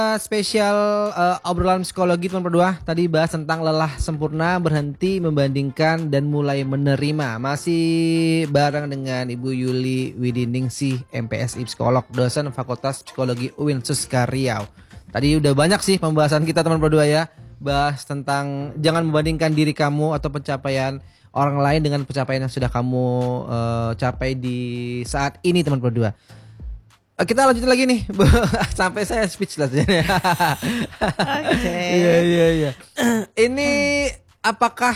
Spesial obrolan psikologi teman berdua. Tadi bahas tentang lelah sempurna, berhenti, membandingkan, dan mulai menerima. Masih bareng dengan Ibu Yuli Widiningsih, MPSI Psikolog, dosen Fakultas Psikologi UIN Suska Riau. Tadi udah banyak sih pembahasan kita teman berdua ya. Bahas tentang jangan membandingkan diri kamu atau pencapaian orang lain dengan pencapaian yang sudah kamu capai di saat ini teman berdua. Kita lanjut lagi nih. Sampai saya speechless ya. Oke. Iya. Ini apakah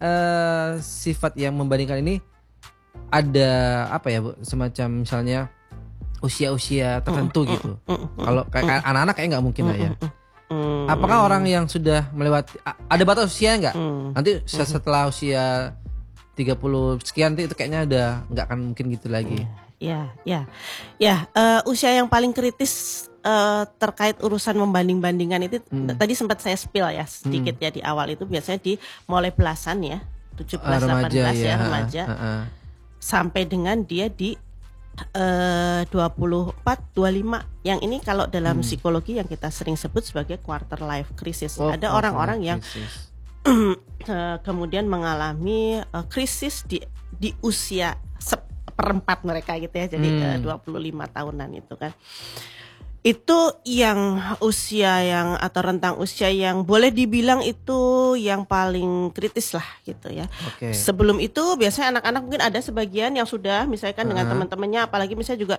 sifat yang membandingkan ini ada apa ya Bu? Semacam misalnya usia-usia tertentu gitu. Kalau kayak anak-anak kayak nggak mungkin lah ya. Apakah orang yang sudah melewati ada batas usia nggak? Nanti setelah usia 30 sekian itu kayaknya udah nggak akan mungkin gitu lagi. Ya. Usia yang paling kritis terkait urusan membanding-bandingkan itu tadi sempat saya spill ya sedikit ya di awal itu biasanya di mulai belasan ya 17, Remaja 18 ya remaja sampai dengan dia di 24, 25 yang ini kalau dalam psikologi yang kita sering sebut sebagai quarter life crisis. Ada orang-orang yang kemudian mengalami krisis di usia seperempat mereka gitu ya. Jadi 25 tahunan itu kan. Itu yang usia yang atau rentang usia yang boleh dibilang itu yang paling kritis lah gitu ya. Okay. Sebelum itu biasanya anak-anak mungkin ada sebagian yang sudah misalkan dengan teman-temannya, apalagi misalnya juga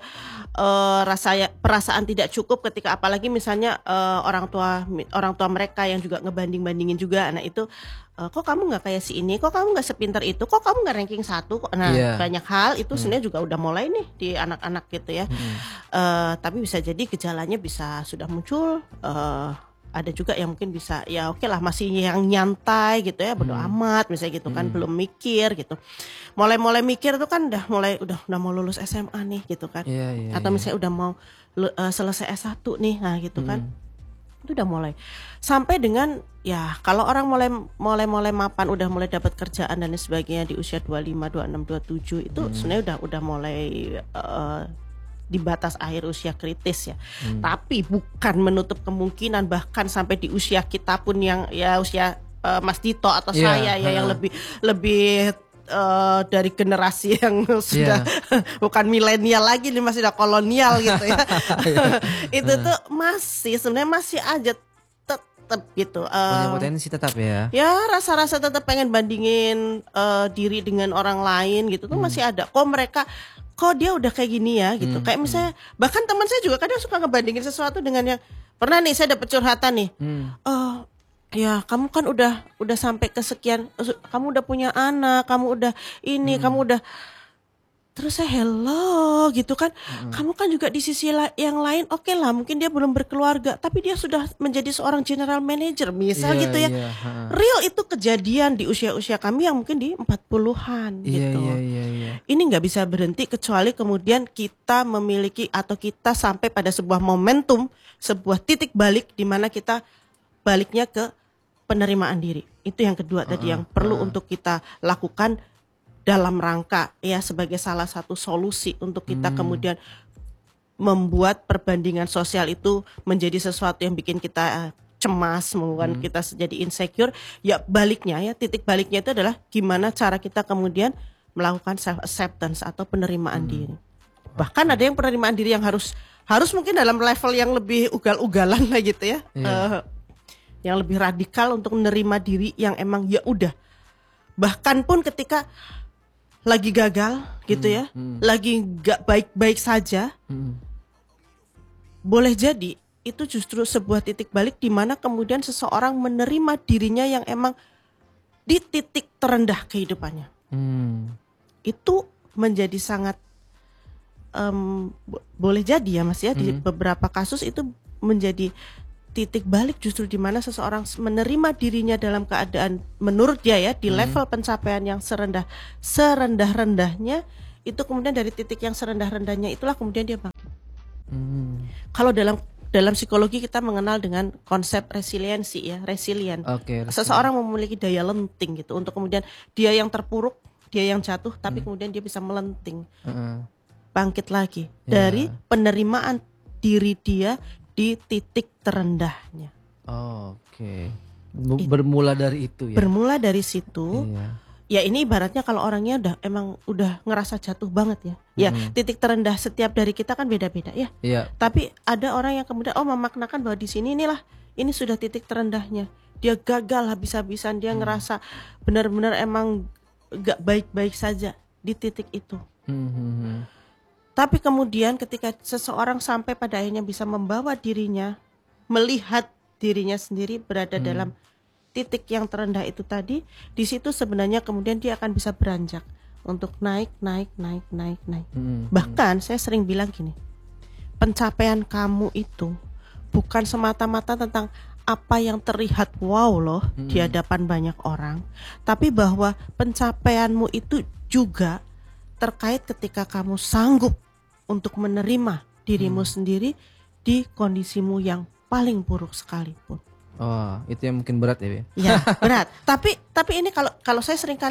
perasaan tidak cukup ketika apalagi misalnya orang tua mereka yang juga ngebanding-bandingin juga. Nah itu kok kamu nggak kayak si ini, kok kamu nggak sepintar itu, kok kamu nggak ranking 1. Nah banyak hal itu sebenarnya juga udah mulai nih di anak-anak gitu ya. Tapi bisa jadi gejalanya bisa sudah muncul. Ada juga yang mungkin bisa ya oke lah masih yang nyantai gitu ya, bodo amat misalnya gitu kan, belum mikir gitu. Mulai mikir tuh kan udah mau lulus SMA nih gitu kan. Atau misalnya udah mau selesai S1 nih, nah gitu kan. Itu udah mulai sampai dengan ya kalau orang mulai mapan udah mulai dapat kerjaan dan sebagainya di usia 25, 26, 27 itu sebenarnya udah mulai di batas akhir usia kritis ya. Tapi bukan menutup kemungkinan bahkan sampai di usia kita pun yang ya usia Mas Dito atau saya ya yang lebih dari generasi yang sudah bukan milenial lagi nih, masih udah kolonial gitu ya. Itu tuh sebenarnya masih aja tetap gitu. Punya potensi tetap ya. Ya rasa-rasa tetap pengen bandingin diri dengan orang lain gitu tuh masih ada. Kok dia udah kayak gini ya gitu. Kayak misalnya bahkan teman saya juga kadang suka ngebandingin sesuatu dengan yang pernah nih saya dapat curhatan nih. Ya kamu kan udah sampai kesekian, kamu udah punya anak, kamu udah ini, kamu udah, terus saya hello gitu kan. Kamu kan juga di sisi yang lain oke lah mungkin dia belum berkeluarga tapi dia sudah menjadi seorang general manager misal gitu ya. Real itu kejadian di usia-usia kami yang mungkin di 40-an gitu. Ini nggak bisa berhenti kecuali kemudian kita memiliki atau kita sampai pada sebuah momentum, sebuah titik balik di mana kita baliknya ke penerimaan diri. Itu yang kedua tadi yang perlu untuk kita lakukan dalam rangka ya sebagai salah satu solusi untuk kita kemudian membuat perbandingan sosial itu menjadi sesuatu yang bikin kita cemas, membuat kita jadi insecure. Ya baliknya ya, titik baliknya itu adalah gimana cara kita kemudian melakukan self acceptance atau penerimaan diri. Bahkan ada yang penerimaan diri yang harus mungkin dalam level yang lebih ugal-ugalan lah gitu ya. Yang lebih radikal untuk menerima diri yang emang ya udah. Bahkan pun ketika lagi gagal gitu ya, lagi gak baik-baik saja, boleh jadi itu justru sebuah titik balik di mana kemudian seseorang menerima dirinya yang emang di titik terendah kehidupannya. Itu menjadi sangat boleh jadi ya Mas ya, di beberapa kasus itu menjadi titik balik justru di mana seseorang menerima dirinya dalam keadaan menurut dia ya di level pencapaian yang serendah-rendahnya, itu kemudian dari titik yang serendah-rendahnya itulah kemudian dia bangkit. Kalau dalam psikologi kita mengenal dengan konsep resiliensi ya, resilient. Seseorang memiliki daya lenting gitu untuk kemudian dia yang terpuruk, dia yang jatuh tapi kemudian dia bisa melenting. Bangkit lagi dari penerimaan diri dia di titik terendahnya. Oke. Bermula dari itu ya. Bermula dari situ. Iya. Ya ini ibaratnya kalau orangnya udah ngerasa jatuh banget ya. Ya titik terendah setiap dari kita kan beda-beda ya. Iya. Tapi ada orang yang kemudian memaknakan bahwa di sini ini sudah titik terendahnya. Dia gagal habis-habisan, dia ngerasa benar-benar emang gak baik-baik saja di titik itu. Tapi kemudian ketika seseorang sampai pada akhirnya bisa membawa dirinya, melihat dirinya sendiri berada dalam titik yang terendah itu tadi, di situ sebenarnya kemudian dia akan bisa beranjak untuk naik. Bahkan saya sering bilang gini, pencapaian kamu itu bukan semata-mata tentang apa yang terlihat wow loh di hadapan banyak orang, tapi bahwa pencapaianmu itu juga terkait ketika kamu sanggup untuk menerima dirimu sendiri di kondisimu yang paling buruk sekalipun. Oh, itu yang mungkin berat ya, Be? Ya, berat. Tapi ini kalau saya seringkali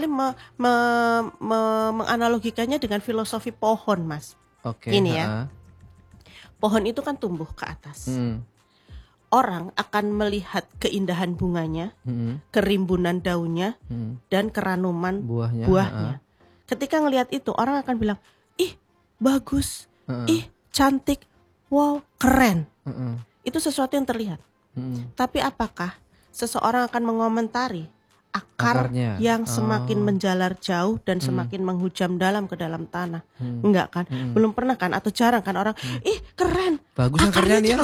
menganalogikannya dengan filosofi pohon, Mas. Oke. Ini ya. Pohon itu kan tumbuh ke atas. Orang akan melihat keindahan bunganya, kerimbunan daunnya, dan keranuman buahnya. Ketika ngelihat itu, orang akan bilang, ih bagus, ih cantik, wow keren. Itu sesuatu yang terlihat. Tapi apakah seseorang akan mengomentari akarnya yang semakin menjalar jauh dan semakin menghujam dalam ke dalam tanah? Enggak kan? Belum pernah kan? Atau jarang kan orang, ih keren, bagus akarnya nih.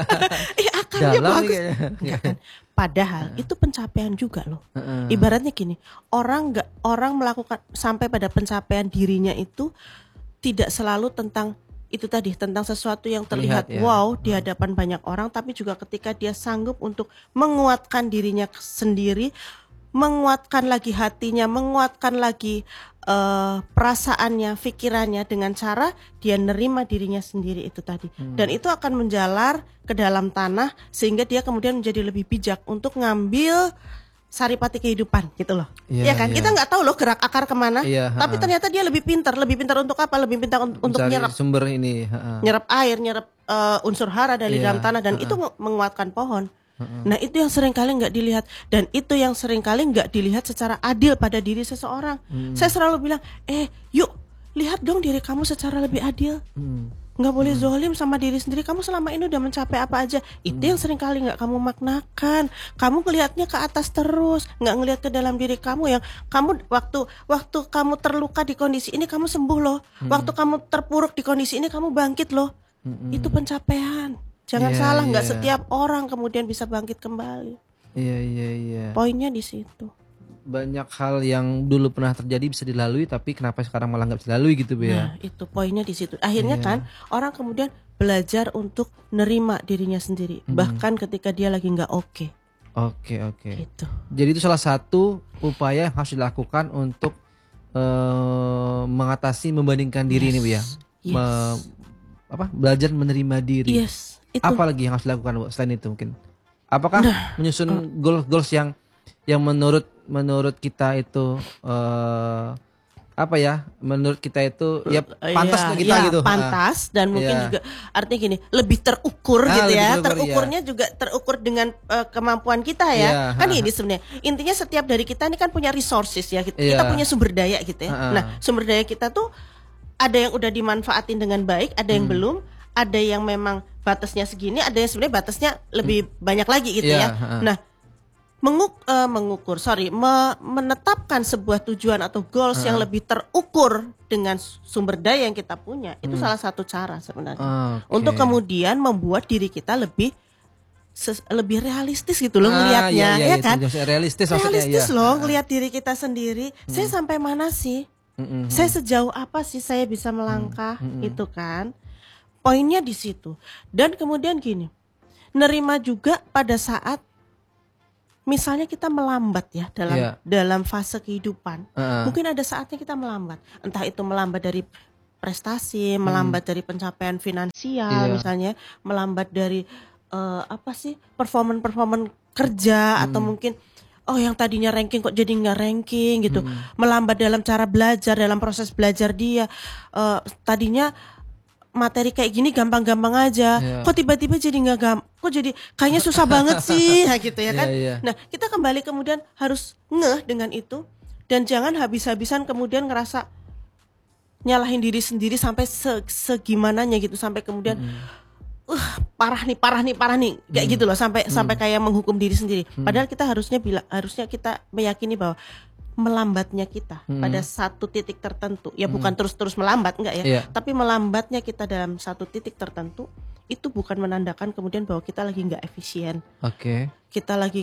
akarnya bagus. Enggak kan? Padahal itu pencapaian juga loh. Ibaratnya gini, orang melakukan sampai pada pencapaian dirinya itu tidak selalu tentang itu tadi, tentang sesuatu yang terlihat wow di hadapan banyak orang, tapi juga ketika dia sanggup untuk menguatkan dirinya sendiri, menguatkan lagi hatinya, menguatkan lagi perasaannya, pikirannya dengan cara dia nerima dirinya sendiri itu tadi. Dan itu akan menjalar ke dalam tanah sehingga dia kemudian menjadi lebih bijak untuk ngambil saripati kehidupan gitu loh. Iya kan? Kita nggak tahu loh gerak akar kemana, tapi ternyata dia lebih pintar untuk apa? Lebih pintar untuk nyerap sumber ini, nyerap air, nyerap unsur hara dari dalam tanah, dan itu menguatkan pohon. Nah itu yang seringkali nggak dilihat, dan itu yang seringkali nggak dilihat secara adil pada diri seseorang. Saya selalu bilang, yuk lihat dong diri kamu secara lebih adil. Nggak boleh zolim sama diri sendiri. Kamu selama ini udah mencapai apa aja? Itu yang seringkali nggak kamu maknakan. Kamu ngelihatnya ke atas terus, nggak ngelihat ke dalam diri kamu yang kamu waktu kamu terluka di kondisi ini kamu sembuh loh. Waktu kamu terpuruk di kondisi ini kamu bangkit loh. Itu pencapaian. Jangan salah, nggak setiap orang kemudian bisa bangkit kembali. Iya. Poinnya di situ. Banyak hal yang dulu pernah terjadi bisa dilalui, tapi kenapa sekarang malah nggak bisa dilalui gitu, Be? Nah itu poinnya di situ. Akhirnya kan orang kemudian belajar untuk nerima dirinya sendiri, bahkan ketika dia lagi nggak oke. Gitu. Jadi itu salah satu upaya yang harus dilakukan untuk mengatasi membandingkan diri ini, Bu ya. Belajar menerima diri. Itu. Apa lagi yang harus dilakukan, Bu, selain itu mungkin? Apakah menyusun goals yang menurut kita itu menurut kita itu ya pantas untuk kita gitu. Pantas, dan mungkin juga artinya gini, lebih terukur gitu ya. Terukurnya juga terukur dengan kemampuan kita ya. Kan ini sebenarnya intinya setiap dari kita ini kan punya resources ya. Kita punya sumber daya gitu ya. Nah, sumber daya kita tuh ada yang udah dimanfaatin dengan baik, ada yang belum, ada yang memang batasnya segini, ada yang sebenarnya batasnya lebih banyak lagi gitu ya. Nah, menetapkan sebuah tujuan atau goals yang lebih terukur dengan sumber daya yang kita punya, itu salah satu cara sebenarnya untuk kemudian membuat diri kita lebih realistis gitu loh ngelihatnya, ya kan? Realistis loh ngelihat diri kita sendiri. Saya sampai mana sih? Saya sejauh apa sih saya bisa melangkah, itu kan? Poinnya di situ. Dan kemudian gini, nerima juga pada saat misalnya kita melambat ya dalam fase kehidupan. Mungkin ada saatnya kita melambat. Entah itu melambat dari prestasi, melambat dari pencapaian finansial misalnya, melambat dari performan kerja, atau mungkin yang tadinya ranking kok jadi nggak ranking gitu. Melambat dalam cara belajar, dalam proses belajar dia. Tadinya materi kayak gini gampang-gampang aja. Iya. Kok tiba-tiba jadi kok jadi kayaknya susah banget sih, nah, gitu ya kan. Iya. Nah, kita kembali kemudian harus ngeh dengan itu dan jangan habis-habisan kemudian ngerasa nyalahin diri sendiri sampai segimananya gitu sampai kemudian parah nih kayak gitu loh sampai kayak menghukum diri sendiri. Padahal kita harusnya kita meyakini bahwa melambatnya kita pada satu titik tertentu ya bukan terus melambat enggak ya, Iya. tapi melambatnya kita dalam satu titik tertentu itu bukan menandakan kemudian bahwa kita lagi nggak efisien, Oke. kita lagi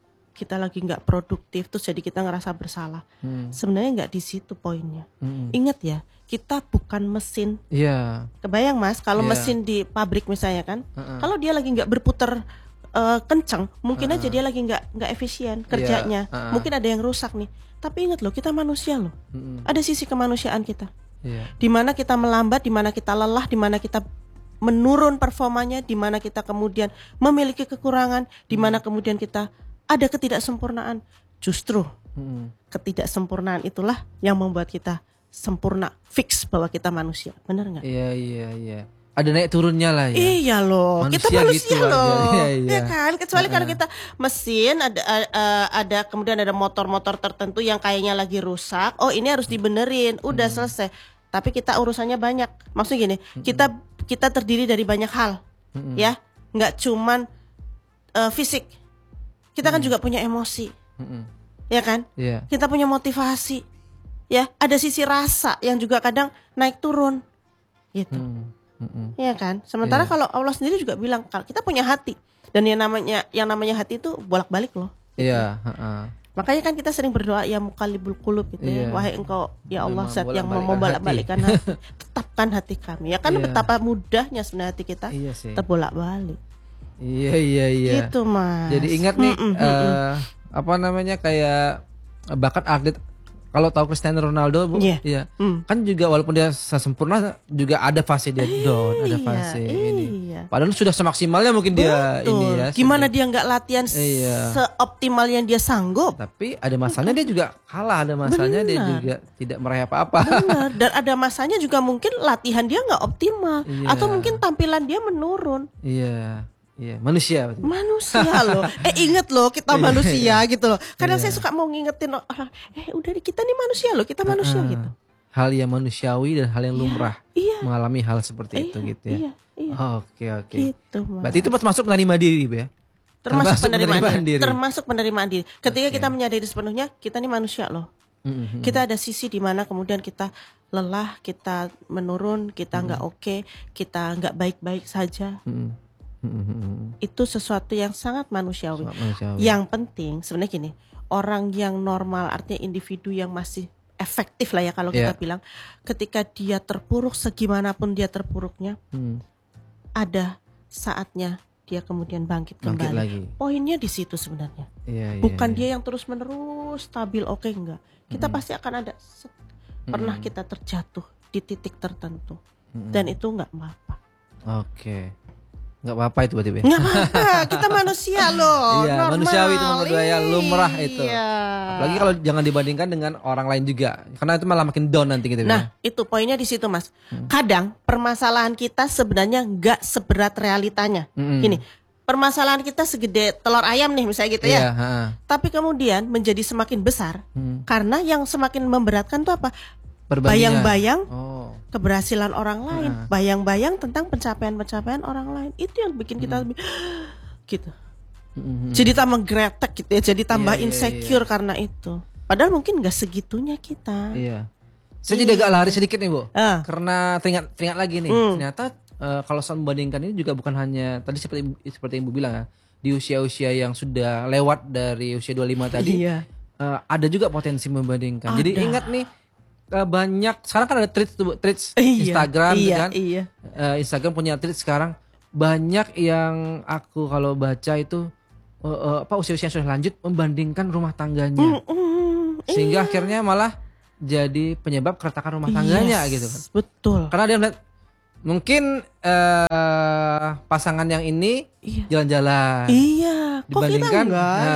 nggak produktif terus jadi kita ngerasa bersalah. Sebenarnya nggak di situ poinnya. Ingat ya, kita bukan mesin. Iya. Kebayang Mas, kalau Iya. mesin di pabrik misalnya kan, kalau dia lagi nggak berputar kencang, mungkin aja dia lagi nggak efisien kerjanya. Mungkin ada yang rusak nih. Tapi ingat loh, kita manusia loh. Ada sisi kemanusiaan kita. Iya. Di mana kita melambat, di mana kita lelah, di mana kita menurun performanya, di mana kita kemudian memiliki kekurangan, di mana kemudian kita ada ketidaksempurnaan. Justru ketidaksempurnaan itulah yang membuat kita sempurna, fix bahwa kita manusia. Benar nggak? Iya. Ada naik turunnya lah ya. Iya loh, kita manusia gitu loh, aja. Iya. ya kan? Kecuali kalau kita mesin ada kemudian ada motor-motor tertentu yang kayaknya lagi rusak, oh ini harus dibenerin, udah selesai. Tapi kita urusannya banyak. Maksudnya gini, kita terdiri dari banyak hal, ya, nggak cuman fisik. Kita kan juga punya emosi, ya kan? Iya. Kita punya motivasi, ya. Ada sisi rasa yang juga kadang naik turun, gitu. Iya kan. Sementara kalau Allah sendiri juga bilang kalau kita punya hati dan yang namanya hati itu bolak-balik loh. Iya. Makanya kan kita sering berdoa ya muqallibul qulub gitu ya. Iya. Wahai engkau ya Allah zat yang Bolak-balikkan membolak-balikkan hati. Tetapkan hati kami. Ya kan Iya. betapa mudahnya sebenarnya hati kita Iya sih. terbolak-balik. Iya. Gitu Mas. Jadi ingat nih apa namanya kayak bahkan atlet kalau tahu Cristiano Ronaldo Bu, Iya. iya. Kan juga walaupun dia sempurna juga ada fase dia down, ada fase ini. Iya. Padahal sudah semaksimalnya mungkin dia Betul. ini ya. Gimana dia nggak latihan Iya. seoptimal yang dia sanggup? Tapi ada masanya dia juga kalah, ada masanya dia Benar. juga tidak meraih apa-apa. Benar. Dan ada masanya juga mungkin latihan dia nggak optimal Iya. atau mungkin tampilan dia menurun. Iya, manusia. Manusia loh. Inget loh kita manusia gitu loh. Kadang saya suka mau ngingetin orang, udah kita nih manusia loh, kita manusia gitu. Hal yang manusiawi dan hal yang lumrah Iya. mengalami hal seperti itu gitu ya. Iya. Oke. Gitu, Mas. Berarti itu masuk menerima diri, Bu ya. Termasuk penerimaan diri. Termasuk penerimaan diri. Ketika kita menyadari sepenuhnya kita nih manusia loh. Kita ada sisi di mana kemudian kita lelah, kita menurun, kita nggak oke, kita nggak baik-baik saja. Itu sesuatu yang sangat manusiawi. Yang penting sebenarnya gini, orang yang normal artinya individu yang masih efektif lah ya kalau kita bilang, ketika dia terpuruk segimanapun dia terpuruknya, ada saatnya dia kemudian bangkit kembali. lagi. Poinnya di situ sebenarnya. Bukan dia yang terus menerus stabil, oke enggak. Kita pasti akan ada pernah kita terjatuh di titik tertentu dan itu enggak apa-apa. Oke. Nggak apa-apa itu berarti, Bu. Nggak apa-apa, kita manusia loh. Iya, normal. manusiawi itu nomor 2 ya, lumrah itu. Iya. Apalagi kalau jangan dibandingkan dengan orang lain juga, karena itu malah makin down nanti gitu. Nah, itu poinnya di situ, Mas. Kadang permasalahan kita sebenarnya nggak seberat realitanya. Gini, permasalahan kita segede telur ayam nih misalnya gitu ya. Tapi kemudian menjadi semakin besar karena yang semakin memberatkan tuh apa? Bayang-bayang keberhasilan orang lain, bayang-bayang tentang pencapaian-pencapaian orang lain. Itu yang bikin kita lebih gitu. Jadi tambah gretek gitu ya, jadi tambah insecure karena itu. Padahal mungkin nggak segitunya kita. Iya. Saya jadi agak lari sedikit nih, Bu. Karena teringat lagi nih. Ternyata kalau soal membandingkan ini juga bukan hanya tadi seperti Ibu bilang ya, di usia-usia yang sudah lewat dari usia 25 tadi. Ada juga potensi membandingkan. Jadi ingat nih, banyak sekarang kan ada tweets Instagram kan. Instagram punya tweet sekarang banyak yang aku kalau baca itu usia-usia yang sudah lanjut membandingkan rumah tangganya. Sehingga akhirnya malah jadi penyebab keretakan rumah tangganya gitu kan. Betul. Karena dia melihat mungkin pasangan yang ini jalan-jalan. Dibandingkan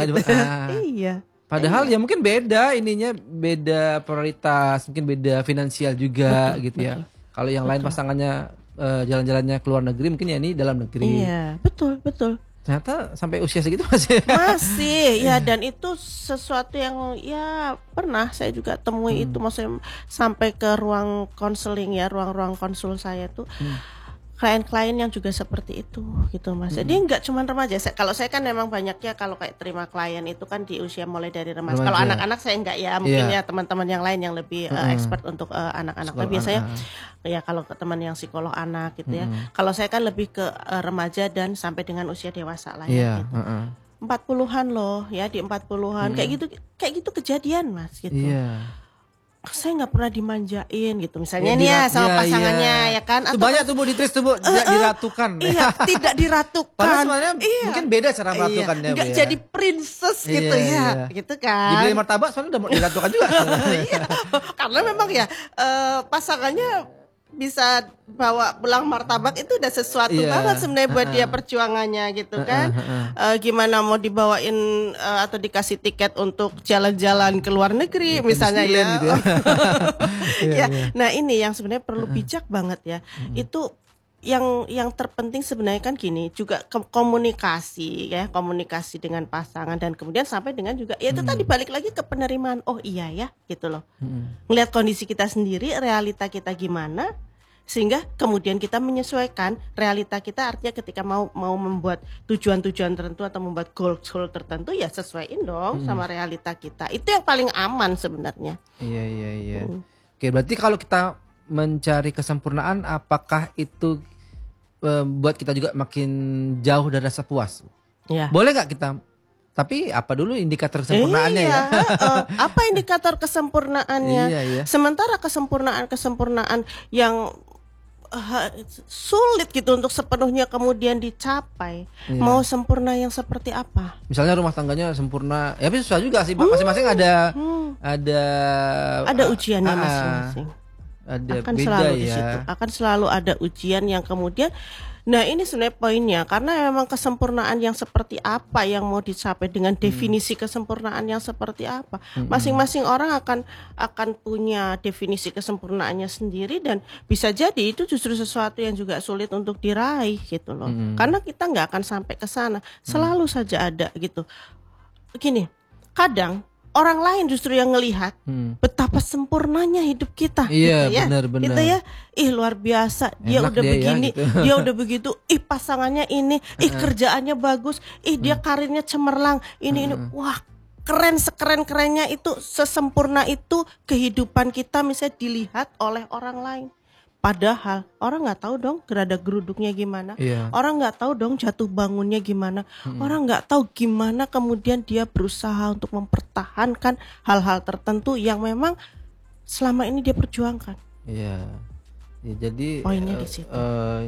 Padahal ya mungkin beda ininya, beda prioritas, mungkin beda finansial juga gitu ya. Kalau yang lain pasangannya jalan-jalannya ke luar negeri, mungkin ya ini dalam negeri. Iya, betul. Ternyata sampai usia segitu masih. Masih ya, dan itu sesuatu yang ya pernah saya juga temui itu, maksudnya sampai ke ruang konseling ya, ruang-ruang konsul saya tuh klien-klien yang juga seperti itu gitu Mas. Jadi nggak cuma remaja. Kalau saya kan memang banyaknya kalau kayak terima klien itu kan di usia mulai dari remaja. Kalau anak-anak saya enggak ya, mungkin ya teman-teman yang lain yang lebih expert untuk anak-anak. Tapi biasanya ya kalau ke teman yang psikolog anak gitu ya. Kalau saya kan lebih ke remaja dan sampai dengan usia dewasa lah ya gitu. 40-an loh ya, di 40-an kayak gitu kejadian Mas gitu. Saya nggak pernah dimanjain gitu misalnya nih ya sama pasangannya ya kan, atau banyak tuh Bu Ditris tuh Bu diratukan. Iya, tidak diratukan. Padahal sebenarnya mungkin beda cara meratukannya. Nggak jadi princess gitu ya, gitu kan. Dibeli martabak soalnya udah mau diratukan juga. Iya, karena memang ya pasangannya bisa bawa pulang martabak itu udah sesuatu banget sebenarnya buat dia perjuangannya gitu kan. Gimana mau dibawain atau dikasih tiket untuk jalan-jalan ke luar negeri misalnya ya. Gitu ya. Nah ini yang sebenarnya perlu bijak banget ya. Itu yang terpenting sebenarnya kan gini, juga komunikasi ya, komunikasi dengan pasangan, dan kemudian sampai dengan juga ya itu tadi balik lagi ke penerimaan. Oh iya ya gitu loh. Ngelihat kondisi kita sendiri, realita kita gimana, sehingga kemudian kita menyesuaikan realita kita. Artinya ketika mau membuat tujuan-tujuan tertentu atau membuat goal tertentu ya sesuaiin dong sama realita kita. Itu yang paling aman sebenarnya. Iya. Oke, berarti kalau kita mencari kesempurnaan, apakah itu buat kita juga makin jauh dari rasa puas? Ya. Boleh nggak kita? Tapi apa dulu indikator kesempurnaannya ya? Apa indikator kesempurnaannya? Iya. Sementara kesempurnaan yang sulit gitu untuk sepenuhnya kemudian dicapai. Mau sempurna yang seperti apa? Misalnya rumah tangganya sempurna, ya tapi susah juga sih. Masing-masing ada ujiannya masing-masing. Akan selalu di situ. Akan selalu ada ujian yang kemudian. Nah ini sebenarnya poinnya, karena memang kesempurnaan yang seperti apa yang mau dicapai, dengan definisi kesempurnaan yang seperti apa. Masing-masing orang akan punya definisi kesempurnaannya sendiri, dan bisa jadi itu justru sesuatu yang juga sulit untuk diraih gitu loh. Karena kita nggak akan sampai ke sana, selalu saja ada gitu. Gini, kadang orang lain justru yang ngelihat betapa sempurnanya hidup kita. Iya, gitu ya. Benar. Gitu ya. Ih luar biasa, dia enak udah dia begini, ya, gitu. dia udah begitu. Ih pasangannya ini, kerjaannya bagus, dia karirnya cemerlang. Ini wah keren, sekeren-kerennya itu, sesempurna itu kehidupan kita misalnya dilihat oleh orang lain. Padahal orang nggak tahu dong gerada geruduknya gimana, orang nggak tahu dong jatuh bangunnya gimana, orang nggak tahu gimana kemudian dia berusaha untuk mempertahankan hal-hal tertentu yang memang selama ini dia perjuangkan. Iya. Ya, jadi poinnya di situ.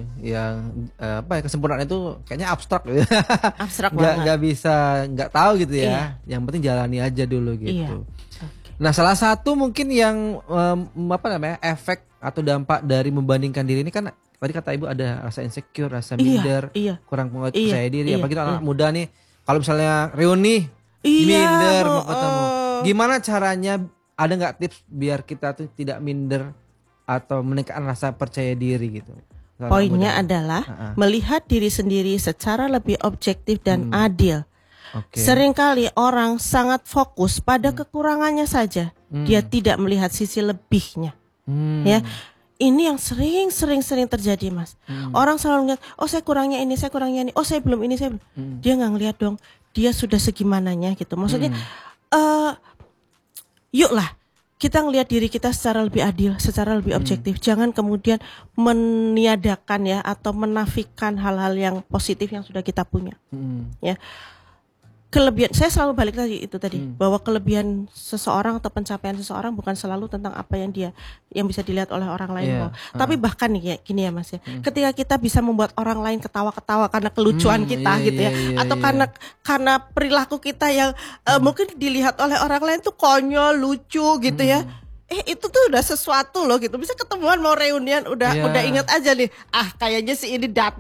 Kesempurnaan itu kayaknya abstrak gitu. Abstrak banget. Nggak bisa, nggak tahu gitu ya. Yang penting jalani aja dulu gitu. Nah, salah satu mungkin yang efek atau dampak dari membandingkan diri ini kan tadi kata Ibu ada rasa insecure, rasa minder, kurang percaya diri. Apalagi anak muda nih, kalau misalnya reuni minder mau ketemu. Gimana caranya? Ada nggak tips biar kita tuh tidak minder atau meningkatkan rasa percaya diri gitu? Poinnya adalah melihat diri sendiri secara lebih objektif dan adil. Seringkali orang sangat fokus pada kekurangannya saja, dia tidak melihat sisi lebihnya. Ya, ini yang sering terjadi Mas. Orang selalu lihat, oh saya kurangnya ini, oh saya belum ini, saya belum. Dia nggak ngelihat dong, dia sudah segimananya gitu. Maksudnya, yuklah kita ngelihat diri kita secara lebih adil, secara lebih objektif. Jangan kemudian meniadakan ya atau menafikan hal-hal yang positif yang sudah kita punya. Ya. Kelebihan, saya selalu balik lagi itu tadi, bahwa kelebihan seseorang atau pencapaian seseorang bukan selalu tentang apa yang bisa dilihat oleh orang lain. Tapi bahkan nih kayak gini ya Mas ya, ketika kita bisa membuat orang lain ketawa-ketawa karena kelucuan kita gitu ya, atau karena perilaku kita yang mungkin dilihat oleh orang lain tuh konyol, lucu gitu ya. Itu tuh udah sesuatu loh gitu. Bisa ketemuan mau reunian udah ingat aja nih. Kayaknya si ini